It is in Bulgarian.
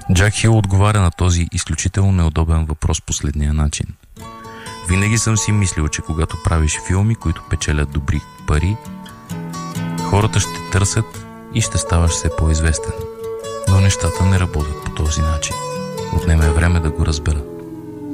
Джак Хил отговаря на този изключително неудобен въпрос последния начин. Винаги съм си мислил, че когато правиш филми, които печелят добри пари, хората ще търсят и ще ставаш все по-известен. Но нещата не работят по този начин. Отнеме време да го разбера.